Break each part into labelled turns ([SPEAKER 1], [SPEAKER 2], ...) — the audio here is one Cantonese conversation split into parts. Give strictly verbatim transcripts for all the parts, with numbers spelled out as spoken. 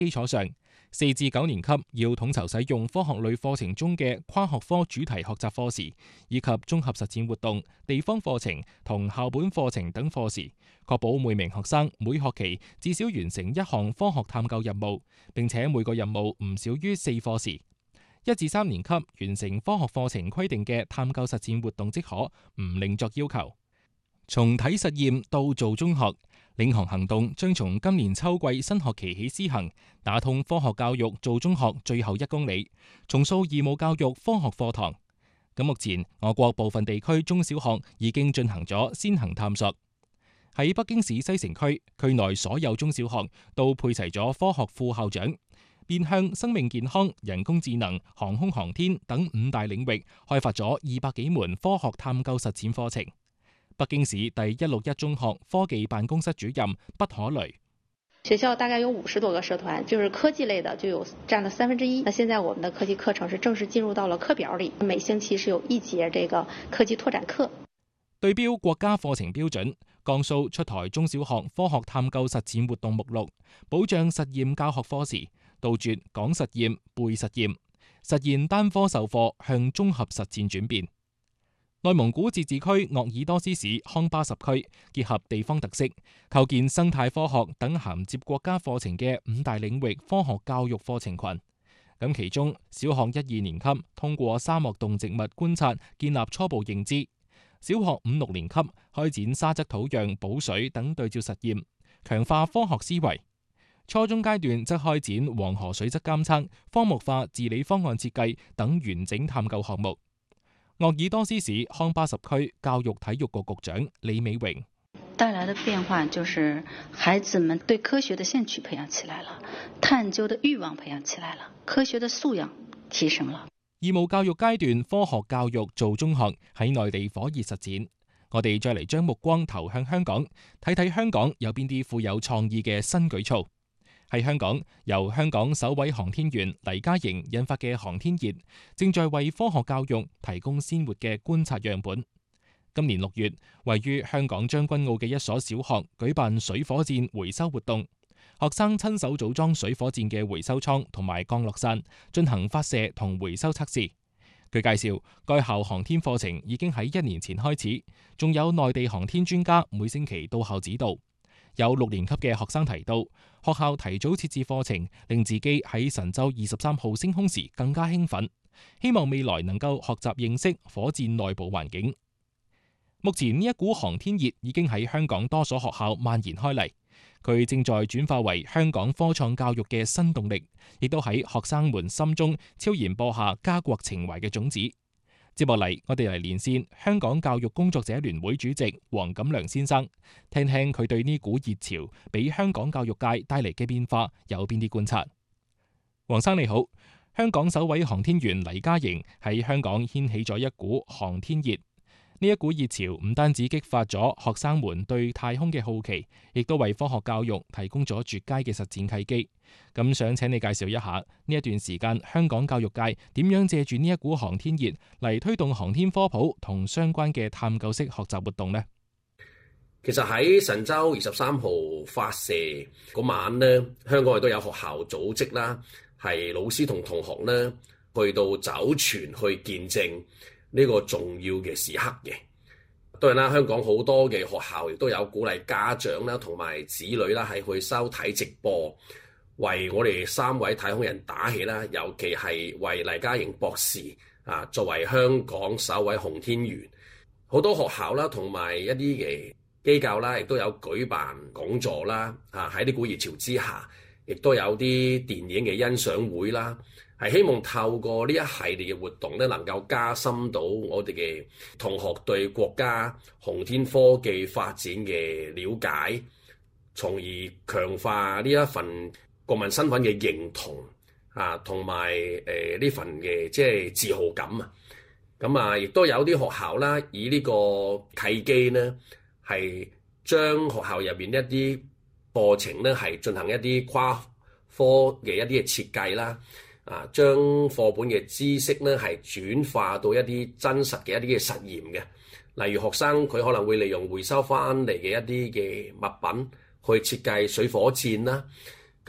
[SPEAKER 1] 基礎上，四至九年級要統籌使用科學類課程中嘅跨學科主題學習課時，以及綜合實踐活動、地方課程同校本課程等課時，確保每名學生每學期至少完成一項科學探究任務，並且每個任務唔少於四課時。一至三年級完成科學課程規定嘅探究實踐活動即可，唔另作要求。從睇實驗到做中學，領航行動將從今年秋季新學期起施行，打通科學教育做中學最後一公里，重塑義務教育科學課堂。咁目前我國部分地區中小學已經進行咗先行探索。喺北京市西城區，區內所有中小學都配齊咗科學副校長，面向生命健康、人工智能、航空航天等五大領域，開發咗二百幾門科學探究實踐課程。北京市第一六一中學科技辦公室主任不可雷：
[SPEAKER 2] 學校大概有五十多個社團，就是科技類的就有佔了三分之一。那現在我們的科技課程是正式進入到了課表裏，每星期是有一節這個科技拓展課。
[SPEAKER 1] 對標國家課程標準，江蘇出台中小學科學探究實踐活動目錄，保障實驗教學課時，杜絕講實驗背實驗，實現單科授課向綜合實踐轉變。內蒙古自治區鄂爾多斯市康巴什區結合地方特色，構建生態科學等銜接國家課程嘅五大領域科學教育課程群。咁其中，小學一二年級通過沙漠動植物觀察建立初步認知；小學五六年級開展沙質土壤補水等對照實驗，強化科學思維；初中階段則開展黃河水質監測、科目化治理方案設計等完整探究項目。鄂爾多斯市康巴什區教育體育局局長李美榮：
[SPEAKER 3] 帶來的變化就是孩子們對科學的興趣培養起來了，探究的慾望培養起來了，科學的素養提升了。
[SPEAKER 1] 義務教育階段科學教育做中學喺內地火熱實踐，我哋再嚟將目光投向香港，睇睇香港有邊啲富有創意嘅新舉措。喺香港，由香港首位航天員黎嘉瑩引發嘅航天熱，正在為科學教育提供鮮活嘅觀察樣本。今年六月，位於香港將軍澳嘅一所小學舉辦水火箭回收活動，學生親手組裝水火箭嘅回收艙同埋降落傘，進行發射同回收測試。據介紹，該校航天課程已經喺一年前開始，仲有內地航天專家每星期到校指導。有六年級嘅學生提到，學校提早設置課程，令自己喺神舟二十三號升空時更加興奮，希望未來能夠學習認識火箭內部環境。目前呢一股航天熱已經喺香港多所學校蔓延開嚟，佢正在轉化為香港科創教育嘅新動力，亦都喺學生們心中悄然播下家國情懷嘅種子。接落嚟，我哋嚟連線香港教育工作者聯會主席黃錦良先生，聽聽佢對呢股熱潮俾香港教育界帶嚟嘅變化有邊啲觀察。黃生你好，香港首位航天員黎嘉瑩喺香港掀起咗一股航天熱。呢一股熱潮唔單止激發咗學生們對太空嘅好奇，亦都為科學教育提供咗絕佳嘅實踐契機。咁想請你介紹一下呢一段時間香港教育界點樣借住呢一股航天熱嚟推動航天科普同相關嘅探究式學習活動呢？
[SPEAKER 4] 其實喺神舟二十三號發射嗰晚呢，香港亦都有學校組織啦，係老師同同學呢去到酒泉去見證呢個重要嘅時刻嘅。當然啦，香港好多嘅學校亦都有鼓勵家長啦同埋子女啦係去收睇直播，為我哋三位太空人打氣啦。尤其係為黎嘉瑩博士啊，作為香港首位航天員，好多學校啦同埋一啲嘅機構啦，亦都有舉辦講座啦。啊，喺呢股熱潮之下，亦都有啲電影嘅欣賞會啦。係希望透過呢一系列嘅活動咧，能夠加深到我哋嘅同學對國家航天科技發展嘅了解，從而強化呢一份國民身份嘅認同啊，同埋誒呢份嘅即係自豪感啊。咁啊，亦都有啲學校啦，以呢個契機呢，係將學校入邊一啲課程咧，係進行一啲跨科嘅一啲嘅設計啦。啊，將課本嘅知識咧係轉化到一啲真實嘅一啲嘅實驗嘅，例如學生佢可能會利用回收翻嚟嘅一啲嘅物品去設計水火箭啦。咁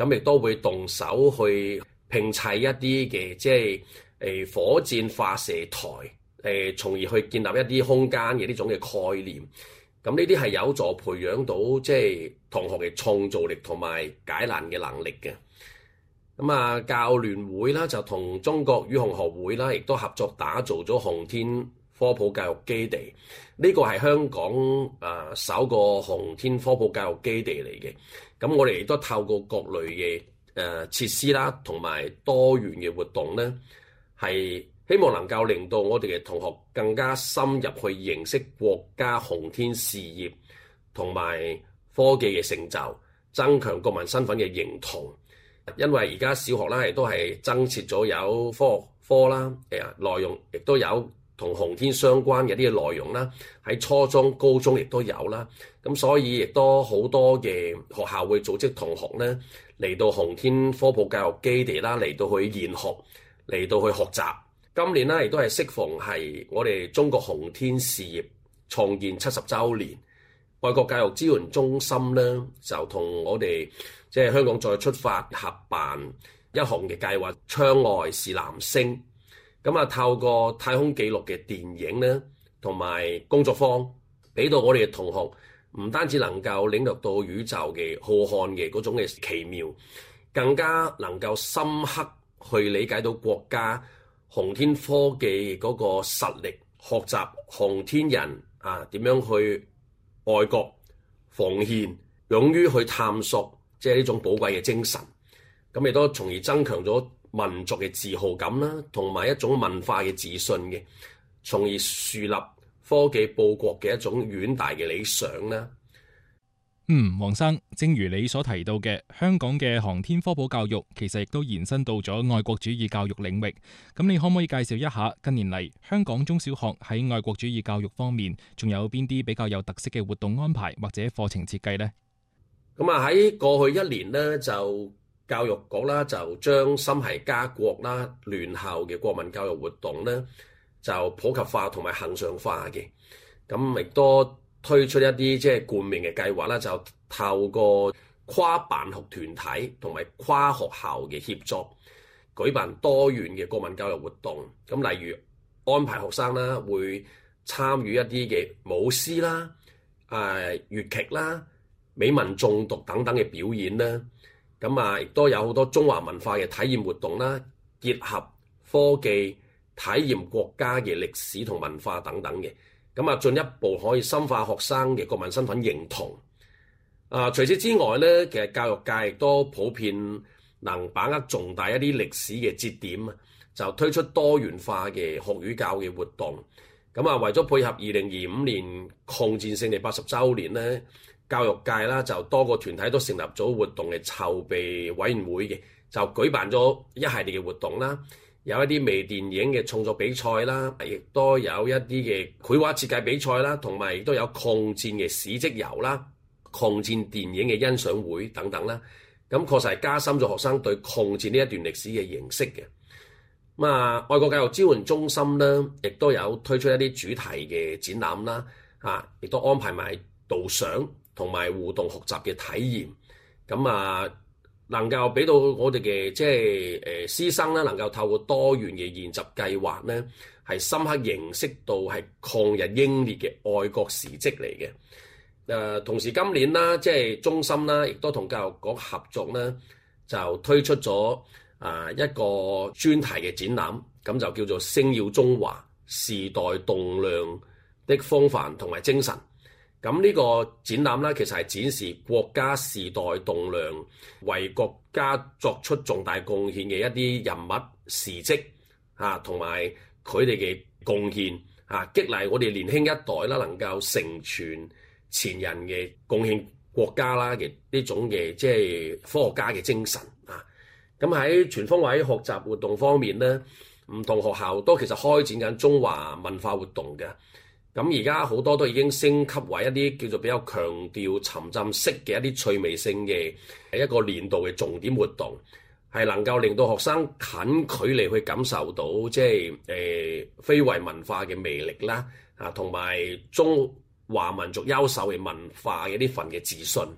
[SPEAKER 4] 咁亦都會動手去拼砌一啲嘅即係誒火箭發射台，誒從而去建立一啲空間嘅呢種嘅概念。咁呢啲係有助培養到即係同學嘅創造力同埋解難嘅能力嘅。咁啊，教聯會啦就同中國宇航學會啦，亦都合作打造咗航天科普教育基地。呢、這個係香港啊、呃、首個航天科普教育基地嚟嘅。咁我哋亦都透過各類嘅誒、呃、設施啦，同埋多元嘅活動咧，係希望能夠令到我哋嘅同學更加深入去認識國家航天事業同埋科技嘅成就，增強國民身份嘅認同。因為而家小學啦，亦都係增設咗有科學科啦，誒內容亦都有同航天相關嘅啲嘅內容啦。喺初中、高中亦都有啦。咁所以亦都好多嘅學校會組織同學咧嚟到航天科普教育基地啦，嚟到去研學，嚟到去學習。今年咧亦都係適逢係我哋中國航天事業創建七十週年，愛國教育資源中心咧就同我哋即係香港再出發合辦一項嘅計劃，窗外是藍星。咁啊，透過太空記錄嘅電影咧，同埋工作坊，俾到我哋嘅同學唔單止能夠領略到宇宙嘅浩瀚嘅嗰種嘅奇妙，更加能夠深刻去理解到國家航天科技嗰個實力，學習航天人啊點樣去愛國奉獻，勇於去探索。即係呢種寶貴嘅精神，咁亦都從而增強咗民族嘅自豪感啦，同埋一種文化嘅自信嘅，從而樹立科技報國嘅一種遠大嘅理想啦。
[SPEAKER 1] 嗯，黃生，正如你所提到嘅，香港嘅航天科普教育其實亦都延伸到咗愛國主義教育領域。咁你可唔可以介紹一下近年嚟香港中小學喺愛國主義教育方面，仲有邊啲比較有特色嘅活動安排或者課程設計呢？
[SPEAKER 4] 咁啊喺過去一年咧，就教育局啦就將心繫家國啦聯校嘅國民教育活動咧就普及化同埋恆常化嘅。咁亦都推出一啲即係冠名嘅計劃啦，就透過跨辦學團體同埋跨學校嘅協作，舉辦多元嘅國民教育活動。咁例如安排學生啦會參與一啲嘅舞獅啦、誒粵劇啦、美文誦讀等等嘅表演啦，咁啊亦都有好多中華文化嘅體驗活動啦，結合科技體驗國家嘅歷史同文化等等嘅，咁啊進一步可以深化學生嘅國民身份認同。啊，除此之外咧，其實教育界亦都普遍能把握重大一啲歷史嘅節點啊，就推出多元化嘅學與教嘅活動。咁啊，為咗配合二零二五年抗戰勝利八十週年咧，教育界啦就多個團體都成立咗活動嘅籌備委員會嘅，就舉辦咗一系列嘅活動啦，有一啲微電影嘅創作比賽啦，亦都有一啲嘅繪畫設計比賽啦，同埋亦都有抗戰嘅史蹟遊啦、抗戰電影嘅欣賞會等等啦。咁確實係加深咗學生對抗戰呢一段歷史嘅認識嘅。咁啊，愛國教育支援中心咧，亦都有推出一啲主題嘅展覽啦，啊，亦都安排埋導賞同埋互動學習嘅體驗，咁啊能夠俾到我哋嘅即係誒師生咧，能夠透過多元嘅研習計劃咧，係深刻認識到係抗日英烈嘅愛國事蹟嚟嘅。誒、呃，同時今年啦，即係中心啦，亦都同教育局合作咧，就推出咗啊一個專題嘅展覽，咁就叫做星耀中華時代棟梁的風範同埋精神。咁呢個展覽咧，其實係展示國家時代棟梁為國家作出重大貢獻嘅一啲人物事蹟啊，同埋佢哋嘅貢獻啊，激勵我哋年輕一代啦，能夠承傳前人嘅貢獻國家啦嘅呢種嘅即係科學家嘅精神啊。咁喺全方位學習活動方面咧，唔同學校都其實開展緊中華文化活動嘅。咁而家好多都已經升級為一啲叫做比較強調沉浸式嘅一啲趣味性嘅一個年度嘅重點活動，係能夠令到學生近距離去感受到即係誒非遺文化嘅魅力啦，啊同埋中華民族優秀嘅文化嘅呢份嘅自信。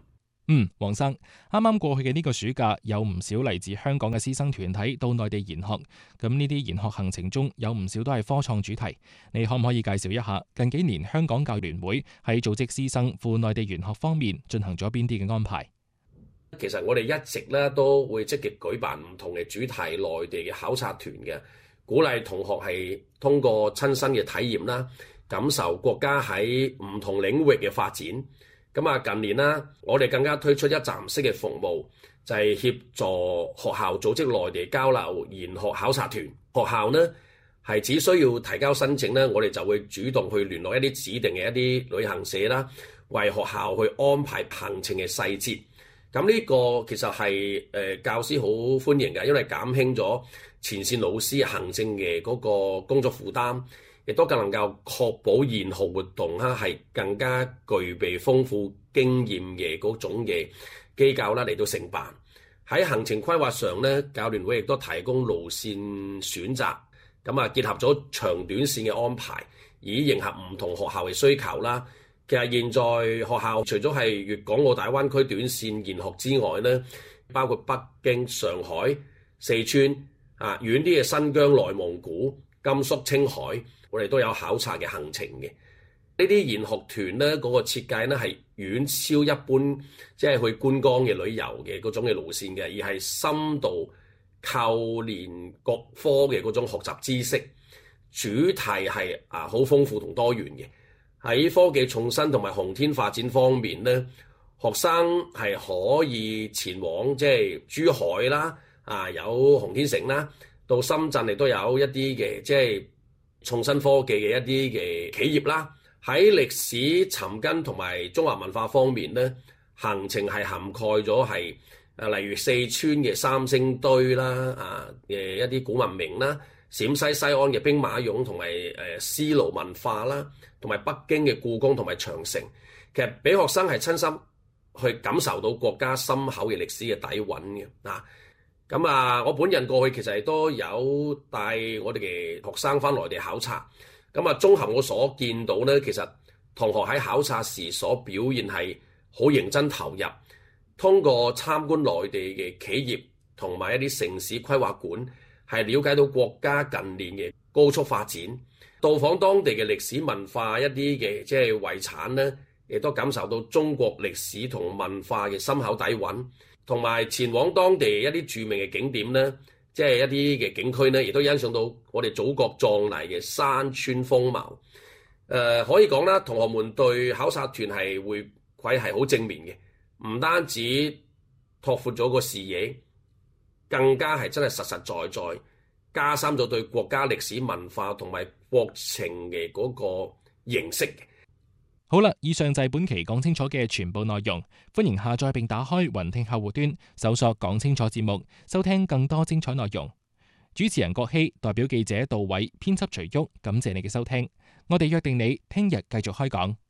[SPEAKER 1] 嗯，黃生，啱啱過去嘅呢個暑假，有唔少嚟自香港嘅師生團體到內地研學。咁呢啲研學行程中有唔少都係科創主題。你可唔可以介紹一下近幾年香港教聯會喺組織師生赴內地研學方面進行咗邊啲嘅安排？
[SPEAKER 4] 其實我哋一直咧都會積極舉辦唔同嘅主題內地嘅考察團嘅，鼓勵同學係通過親身嘅體驗啦，感受國家喺唔同領域嘅發展。咁啊，近年啦，我哋更加推出一站式嘅服務，就係協助學校組織內地交流研學考察團。學校呢係只需要提交申請咧，我哋就會主動去聯絡一啲指定嘅一啲旅行社啦，為學校去安排行程嘅細節。咁呢個其實係誒教師好歡迎嘅，因為減輕咗前線老師行政嘅嗰個工作負擔。亦都更能夠確保研學活動哈係更加具備豐富經驗嘅嗰種嘅機構啦嚟到承辦。喺行程規劃上咧，教聯會亦都提供路線選擇，咁啊結合咗長短線嘅安排，以迎合唔同學校嘅需求啦。其實現在學校除咗係粵港澳大灣區短線研學之外咧，包括北京、上海、四川啊，遠啲嘅新疆、內蒙古、甘肅、青海，我哋都有考察嘅行程嘅。呢啲研學團咧，嗰個設計咧係遠超一般，即係去觀光嘅旅遊嘅嗰種嘅路線嘅，而係深度扣連各科嘅嗰種學習知識，主題係啊好豐富同多元嘅。喺科技創新同埋航天發展方面咧，學生係可以前往即係珠海啦，啊有航天城啦，到深圳亦都有一啲嘅即係創新科技嘅一啲嘅企業啦。喺歷史尋根同埋中華文化方面咧，行程係涵蓋咗係誒例如四川嘅三星堆啦，啊嘅一啲古文明啦，陝西西安嘅兵馬俑同埋誒絲路文化啦，同埋北京嘅故宮同埋長城，其實俾學生係親身去感受到國家深厚嘅歷史嘅底蘊嘅嗱。咁啊，我本人過去其實亦都有帶我哋嘅學生翻內地考察。咁啊，綜合我所見到咧，其實同學喺考察時所表現係好認真投入，通過參觀內地嘅企業同埋一啲城市規劃館，係了解到國家近年嘅高速發展，到訪當地嘅歷史文化一啲嘅即係遺產咧，亦都感受到中國歷史同文化嘅深厚底蘊，同埋前往當地一啲著名嘅景點咧。即係一啲嘅景區咧，亦都欣賞到我哋祖國壯麗嘅山川風貌。誒、呃、可以講啦，同學們對考察團係回饋係好正面嘅，唔單止拓闊咗個視野，更加係真係實實在在加深咗對國家歷史文化同埋國情嘅嗰個認識嘅。
[SPEAKER 1] 好啦，以上就係本期講清楚嘅全部內容。歡迎下載並打開雲聽客戶端，搜索講清楚節目，收聽更多精彩內容。主持人郭希，代表記者杜偉，編輯徐旭，感謝你嘅收聽。我哋約定你聽日繼續開講。